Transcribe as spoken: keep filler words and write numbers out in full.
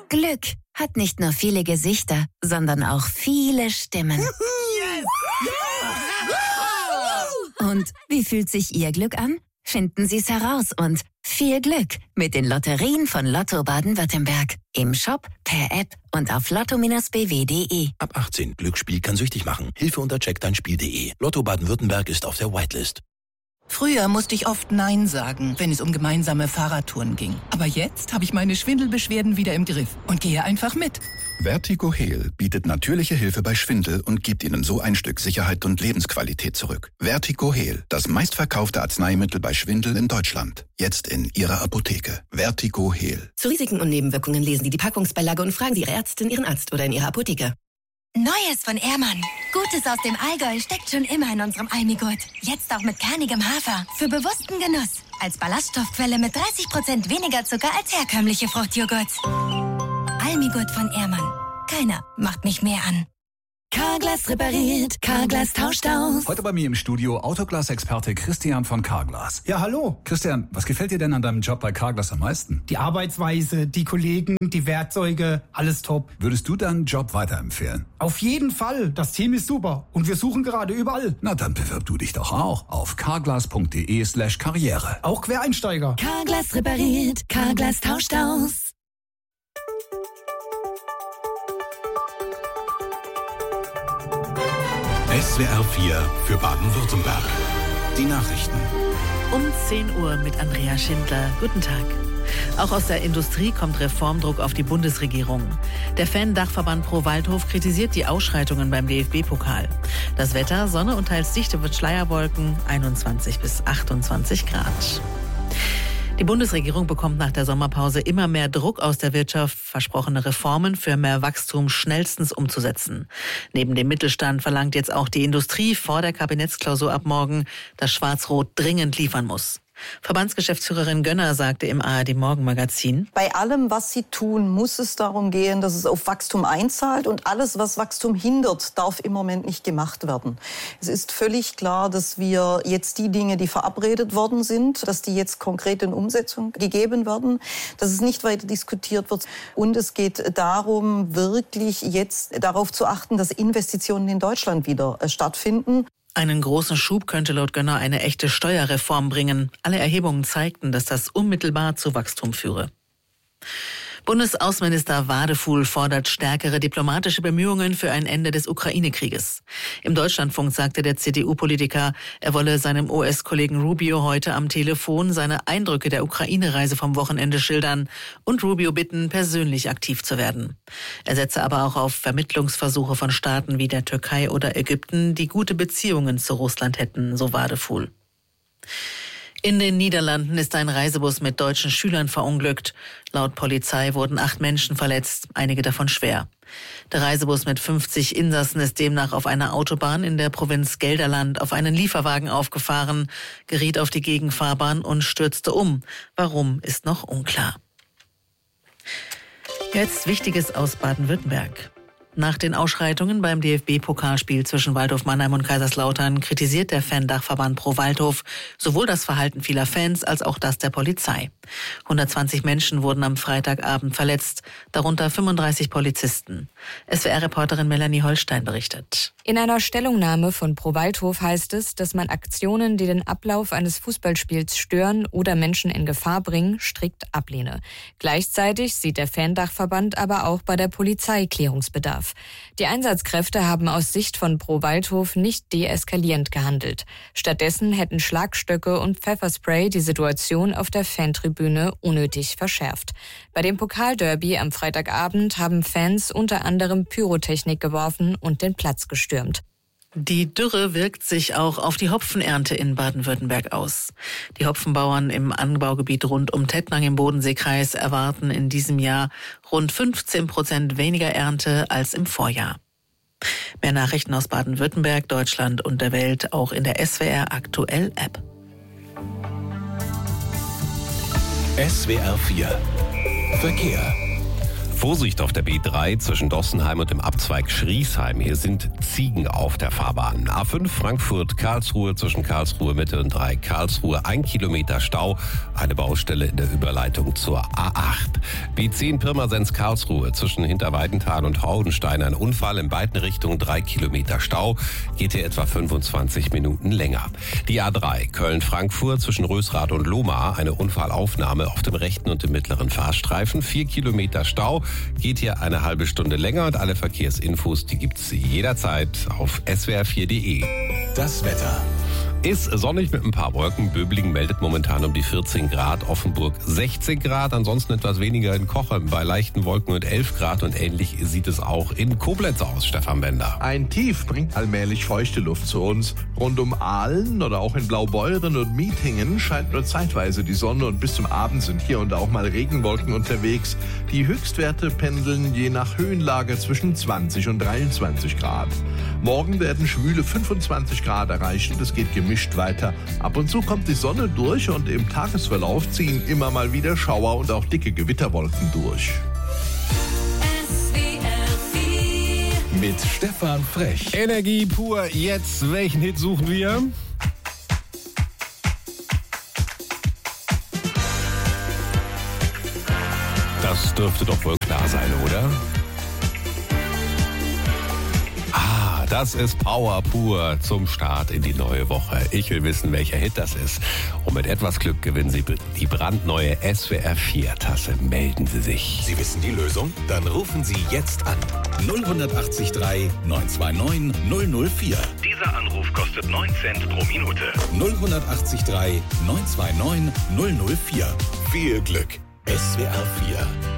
Glück hat nicht nur viele Gesichter, sondern auch viele Stimmen. Yes! Yeah! Und wie fühlt sich Ihr Glück an? Finden Sie es heraus und viel Glück mit den Lotterien von Lotto Baden-Württemberg. Im Shop, per App und auf lotto Bindestrich b w punkt d e. Ab achtzehn. Glücksspiel kann süchtig machen. Hilfe unter check dein spiel punkt d e. Lotto Baden-Württemberg ist auf der Whitelist. Früher musste ich oft Nein sagen, wenn es um gemeinsame Fahrradtouren ging. Aber jetzt habe ich meine Schwindelbeschwerden wieder im Griff und gehe einfach mit. Vertigo-Heal bietet natürliche Hilfe bei Schwindel und gibt Ihnen so ein Stück Sicherheit und Lebensqualität zurück. Vertigo-Heal, das meistverkaufte Arzneimittel bei Schwindel in Deutschland. Jetzt in Ihrer Apotheke. Vertigo-Heal. Zu Risiken und Nebenwirkungen lesen Sie die Packungsbeilage und fragen Sie Ihre Ärztin, Ihren Arzt oder in Ihrer Apotheke. Neues von Ehrmann. Gutes aus dem Allgäu steckt schon immer in unserem Almigurt. Jetzt auch mit kernigem Hafer. Für bewussten Genuss. Als Ballaststoffquelle mit dreißig Prozent weniger Zucker als herkömmliche Fruchtjoghurt. Almigurt von Ehrmann. Keiner macht mich mehr an. Carglass repariert, Carglass tauscht aus. Heute bei mir im Studio Autoglas-Experte Christian von Carglass. Ja, hallo. Christian, was gefällt dir denn an deinem Job bei Carglass am meisten? Die Arbeitsweise, die Kollegen, die Werkzeuge, alles top. Würdest du deinen Job weiterempfehlen? Auf jeden Fall. Das Team ist super. Und wir suchen gerade überall. Na, dann bewirb du dich doch auch auf carglass punkt d e slash karriere. Auch Quereinsteiger. Carglass repariert, Carglass tauscht aus. S W R vier für Baden-Württemberg. Die Nachrichten. Um zehn Uhr mit Andrea Schindler. Guten Tag. Auch aus der Industrie kommt Reformdruck auf die Bundesregierung. Der Fan-Dachverband Pro Waldhof kritisiert die Ausschreitungen beim D F B-Pokal. Das Wetter, Sonne und teils dichte Schleierwolken, einundzwanzig bis achtundzwanzig Grad. Die Bundesregierung bekommt nach der Sommerpause immer mehr Druck aus der Wirtschaft, versprochene Reformen für mehr Wachstum schnellstens umzusetzen. Neben dem Mittelstand verlangt jetzt auch die Industrie vor der Kabinettsklausur ab morgen, dass Schwarz-Rot dringend liefern muss. Verbandsgeschäftsführerin Gönner sagte im A R D-Morgenmagazin: Bei allem, was sie tun, muss es darum gehen, dass es auf Wachstum einzahlt. Und alles, was Wachstum hindert, darf im Moment nicht gemacht werden. Es ist völlig klar, dass wir jetzt die Dinge, die verabredet worden sind, dass die jetzt konkret in Umsetzung gegeben werden, dass es nicht weiter diskutiert wird. Und es geht darum, wirklich jetzt darauf zu achten, dass Investitionen in Deutschland wieder stattfinden. Einen großen Schub könnte laut Gönner eine echte Steuerreform bringen. Alle Erhebungen zeigten, dass das unmittelbar zu Wachstum führe. Bundesaußenminister Wadefuhl fordert stärkere diplomatische Bemühungen für ein Ende des Ukraine-Krieges. Im Deutschlandfunk sagte der C D U-Politiker, er wolle seinem U S-Kollegen Rubio heute am Telefon seine Eindrücke der Ukraine-Reise vom Wochenende schildern und Rubio bitten, persönlich aktiv zu werden. Er setze aber auch auf Vermittlungsversuche von Staaten wie der Türkei oder Ägypten, die gute Beziehungen zu Russland hätten, so Wadefuhl. In den Niederlanden ist ein Reisebus mit deutschen Schülern verunglückt. Laut Polizei wurden acht Menschen verletzt, einige davon schwer. Der Reisebus mit fünfzig Insassen ist demnach auf einer Autobahn in der Provinz Gelderland auf einen Lieferwagen aufgefahren, geriet auf die Gegenfahrbahn und stürzte um. Warum, ist noch unklar. Jetzt Wichtiges aus Baden-Württemberg. Nach den Ausschreitungen beim D F B-Pokalspiel zwischen Waldhof Mannheim und Kaiserslautern kritisiert der Fan-Dachverband Pro Waldhof sowohl das Verhalten vieler Fans als auch das der Polizei. hundertzwanzig Menschen wurden am Freitagabend verletzt, darunter fünfunddreißig Polizisten. S W R-Reporterin Melanie Holstein berichtet. In einer Stellungnahme von Pro Waldhof heißt es, dass man Aktionen, die den Ablauf eines Fußballspiels stören oder Menschen in Gefahr bringen, strikt ablehne. Gleichzeitig sieht der Fan-Dachverband aber auch bei der Polizei Klärungsbedarf. Die Einsatzkräfte haben aus Sicht von Pro Waldhof nicht deeskalierend gehandelt. Stattdessen hätten Schlagstöcke und Pfefferspray die Situation auf der Fantribüne unnötig verschärft. Bei dem Pokalderby am Freitagabend haben Fans unter anderem Pyrotechnik geworfen und den Platz gestürmt. Die Dürre wirkt sich auch auf die Hopfenernte in Baden-Württemberg aus. Die Hopfenbauern im Anbaugebiet rund um Tettnang im Bodenseekreis erwarten in diesem Jahr rund fünfzehn Prozent weniger Ernte als im Vorjahr. Mehr Nachrichten aus Baden-Württemberg, Deutschland und der Welt auch in der S W R Aktuell App. S W R vier Verkehr. Vorsicht auf der B drei zwischen Dossenheim und dem Abzweig Schriesheim. Hier sind Ziegen auf der Fahrbahn. A fünf Frankfurt-Karlsruhe zwischen Karlsruhe Mitte und Dreieck Karlsruhe. Ein Kilometer Stau. Eine Baustelle in der Überleitung zur A acht. B zehn Pirmasens-Karlsruhe zwischen Hinterweidenthal und Haudenstein. Ein Unfall in beiden Richtungen. Drei Kilometer Stau. Geht hier etwa fünfundzwanzig Minuten länger. Die A drei Köln-Frankfurt zwischen Rösrath und Lohmar. Eine Unfallaufnahme auf dem rechten und dem mittleren Fahrstreifen. Vier Kilometer Stau. Geht hier eine halbe Stunde länger und alle Verkehrsinfos, die gibt's jederzeit auf S W R vier punkt de. Das Wetter. Ist sonnig mit ein paar Wolken. Böblingen meldet momentan um die vierzehn Grad, Offenburg sechzehn Grad, ansonsten etwas weniger in Cochem bei leichten Wolken und elf Grad und ähnlich sieht es auch in Koblenz aus, Stefan Bender. Ein Tief bringt allmählich feuchte Luft zu uns. Rund um Aalen oder auch in Blaubeuren und Mietingen scheint nur zeitweise die Sonne und bis zum Abend sind hier und da auch mal Regenwolken unterwegs. Die Höchstwerte pendeln je nach Höhenlage zwischen zwanzig und dreiundzwanzig Grad. Morgen werden schwüle fünfundzwanzig Grad erreicht und es geht gemischt weiter. Ab und zu kommt die Sonne durch und im Tagesverlauf ziehen immer mal wieder Schauer und auch dicke Gewitterwolken durch. Mit Stefan Frech. Energie pur. Jetzt, welchen Hit suchen wir? Das dürfte doch wohl klar sein, oder? Ah, das ist Power pur zum Start in die neue Woche. Ich will wissen, welcher Hit das ist. Und mit etwas Glück gewinnen Sie die brandneue S W R vier Tasse. Melden Sie sich. Sie wissen die Lösung? Dann rufen Sie jetzt an. null acht drei neun zwei neun null null vier. Dieser Anruf kostet neun Cent pro Minute. null acht drei neun zwei neun null null vier. Viel Glück. S W R vier.